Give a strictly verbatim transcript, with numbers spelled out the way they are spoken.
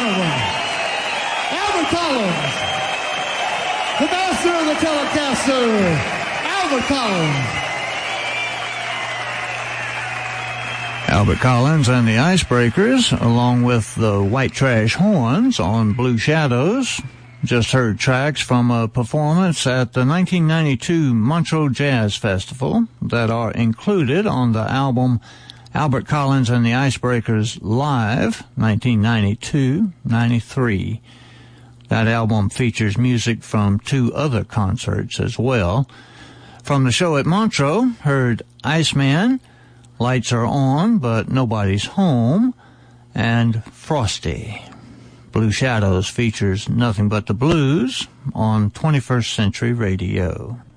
gentlemen, Albert Collins, the master of the Telecaster, Albert Collins. Albert Collins and the Icebreakers, along with the White Trash Horns on Blue Shadows. Just heard tracks from a performance at the nineteen ninety-two Montreux Jazz Festival that are included on the album Albert Collins and the Icebreakers Live, nineteen ninety-two ninety-three. That album features music from two other concerts as well. From the show at Montreux, heard Iceman, Lights Are On, But Nobody's Home, and Frosty. Blue Shadows features Nothing But the Blues on twenty-first Century Radio.